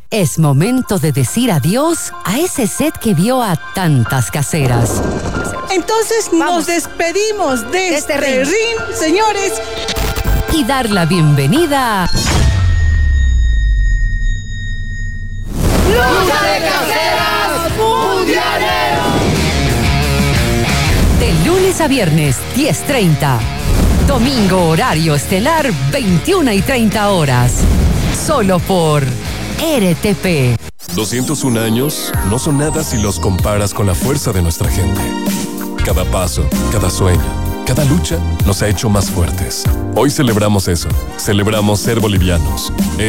Es momento de decir adiós a ese set que vio a tantas caseras. Entonces nos despedimos de este ring, señores. Y dar la bienvenida a... ¡Lucha de Caseras Mundiales! De lunes a viernes, 10:30. Domingo, horario estelar, 21:30 horas. Solo por RTP. 201 años no son nada si los comparas con la fuerza de nuestra gente. Cada paso, cada sueño, cada lucha nos ha hecho más fuertes. Hoy celebramos eso. Celebramos ser bolivianos.